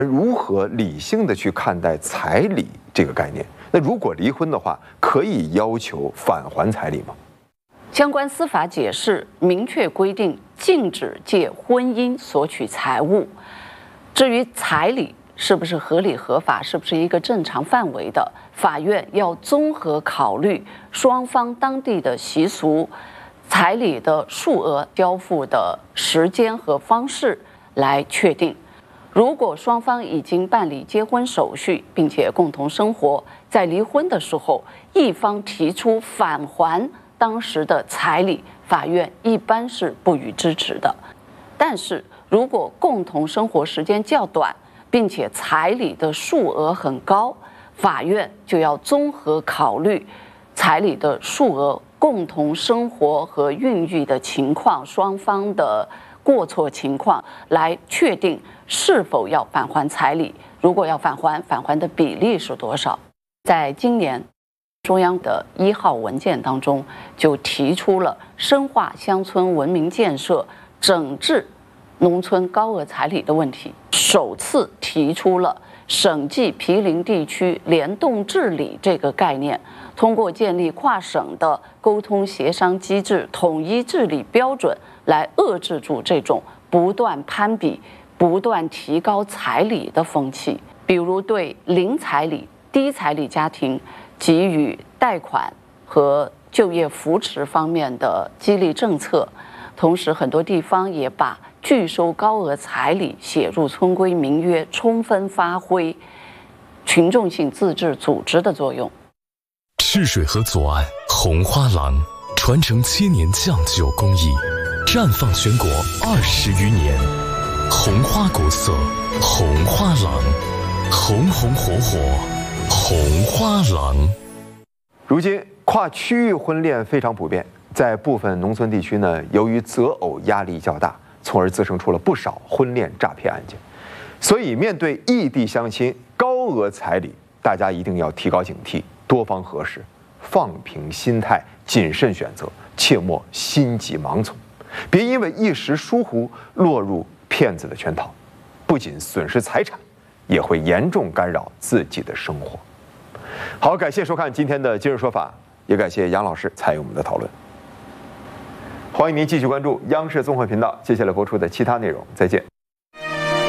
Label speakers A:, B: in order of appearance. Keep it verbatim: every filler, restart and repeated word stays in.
A: 如何理性的去看待彩礼这个概念？那如果离婚的话，可以要求返还彩礼吗？
B: 相关司法解释明确规定，禁止借婚姻索取财物。至于彩礼是不是合理合法，是不是一个正常范围的，法院要综合考虑双方当地的习俗、彩礼的数额、交付的时间和方式来确定。如果双方已经办理结婚手续，并且共同生活，在离婚的时候，一方提出返还当时的彩礼，法院一般是不予支持的。但是如果共同生活时间较短，并且彩礼的数额很高，法院就要综合考虑彩礼的数额、共同生活和孕育的情况、双方的过错情况，来确定是否要返还彩礼。如果要返还，返还的比例是多少？在今年中央的一号文件当中，就提出了深化乡村文明建设、整治农村高额彩礼的问题，首次提出了省际毗邻地区联动治理这个概念，通过建立跨省的沟通协商机制、统一治理标准，来遏制住这种不断攀比、不断提高彩礼的风气。比如对零彩礼、低彩礼家庭给予贷款和就业扶持方面的激励政策，同时很多地方也把拒收高额彩礼写入村规民约，充分发挥群众性自治组织的作用。
C: 赤水河左岸红花廊传承千年酱酒工艺，绽放全国二十余年，红花国色，红花廊，红红火火，红花廊。
A: 如今跨区域婚恋非常普遍，在部分农村地区呢，由于择偶压力较大，从而滋生出了不少婚恋诈骗案件。所以面对异地相亲、高额彩礼，大家一定要提高警惕，多方核实，放平心态，谨慎选择，切莫心急盲从，别因为一时疏忽落入骗子的圈套，不仅损失财产，也会严重干扰自己的生活。好，感谢收看今天的今日说法，也感谢杨老师参与我们的讨论。欢迎您继续关注央视综合频道接下来播出的其他内容，再见。